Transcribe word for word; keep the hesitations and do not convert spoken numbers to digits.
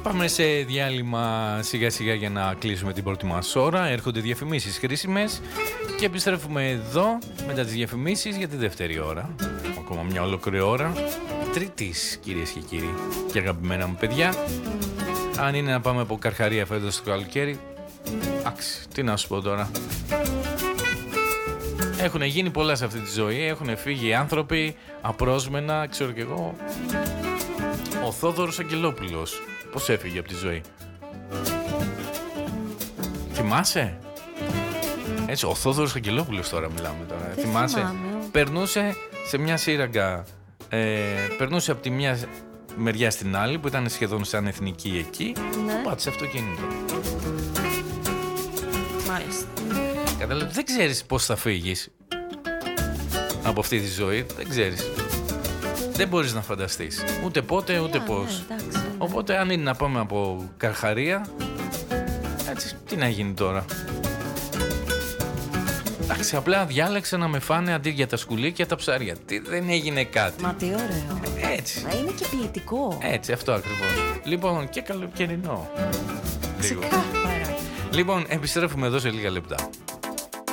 Πάμε σε διάλειμμα σιγά σιγά για να κλείσουμε την πρώτη μας ώρα. Έρχονται διαφημίσεις χρήσιμες και επιστρέφουμε εδώ μετά τις διαφημίσεις για τη δεύτερη ώρα. Ακόμα μια ολόκληρη ώρα. Τρίτης, κυρίες και κύριοι και αγαπημένα μου παιδιά. Αν είναι να πάμε από Καρχαρία φέτος το καλοκαίρι, άξι, τι να σου πω τώρα. Έχουν γίνει πολλά σε αυτή τη ζωή, έχουν φύγει άνθρωποι απρόσμενα, ξέρω κι εγώ. Ο Θόδωρος Αγγελόπουλος, πώς έφυγε από τη ζωή? Θυμάσαι? Έτσι, ο Θόδωρος Αγγελόπουλος τώρα μιλάμε τώρα. Δεν Θυμάσαι? θυμάμαι. Περνούσε σε μια σύραγγα, ε, περνούσε από τη μια μεριά στην άλλη που ήταν σχεδόν σαν εθνική εκεί. Ναι. Πάτησε αυτοκίνητο. Μάλιστα. Κατάλαβε, δεν ξέρεις πώς θα φύγεις από αυτή τη ζωή, δεν ξέρεις. Δεν μπορείς να φανταστείς ούτε πότε ούτε Yeah, πώς. ναι, εντάξει, ναι. Οπότε αν είναι να πάμε από Καρχαρία, έτσι, τι να γίνει τώρα? Εντάξει, απλά διάλεξα να με φάνε αντί για τα σκουλίκια τα ψάρια. Τι, δεν έγινε κάτι. Μα τι ωραίο. Έτσι. Να είναι και ποιητικό. Έτσι, αυτό ακριβώς. Λοιπόν, και καλοκαιρινό. Λίγο. Ξεκάθαρα. Λοιπόν, επιστρέφουμε εδώ σε λίγα λεπτά.